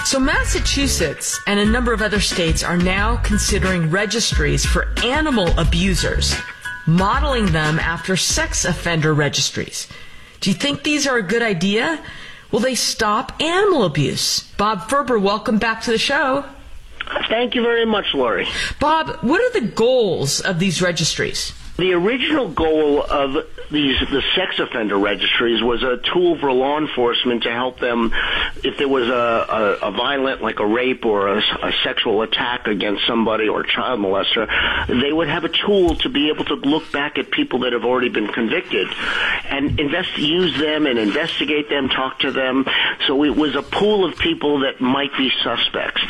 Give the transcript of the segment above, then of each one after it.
So Massachusetts and a number of other states are now considering registries for animal abusers, modeling them after sex offender registries. Do you think these are a good idea? Will they stop animal abuse? Bob Ferber, welcome back to the show. Thank you very much, Lori. Bob, what are the goals of these registries? The original goal of the sex offender registries was a tool for law enforcement to help them if there was a violent, like a rape or a sexual attack against somebody or a child molester. They would have a tool to be able to look back at people that have already been convicted and use them and investigate them, talk to them. So it was a pool of people that might be suspects.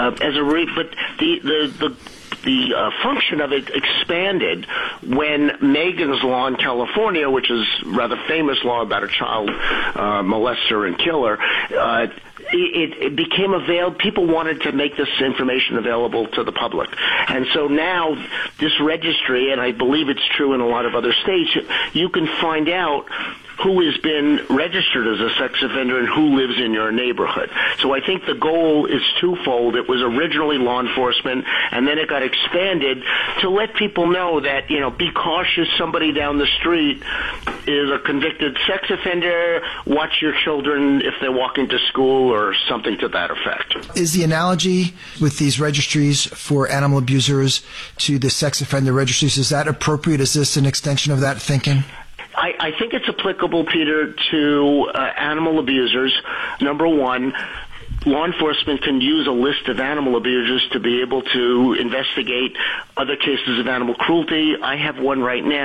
The function of it expanded when Megan's Law in California, which is a rather famous law about a child molester and killer, it became available. People wanted to make this information available to the public. And so now this registry, and I believe it's true in a lot of other states, you can find out who has been registered as a sex offender and who lives in your neighborhood. So I think the goal is twofold. It was originally law enforcement, and then it got expanded to let people know that, be cautious. Somebody down the street is a convicted sex offender. Watch your children if they're walking to school or something to that effect. Is the analogy with these registries for animal abusers to the sex offender registries, is that appropriate? Is this an extension of that thinking? I think it's applicable, Peter, to animal abusers. Number one, law enforcement can use a list of animal abusers to be able to investigate other cases of animal cruelty. I have one right now.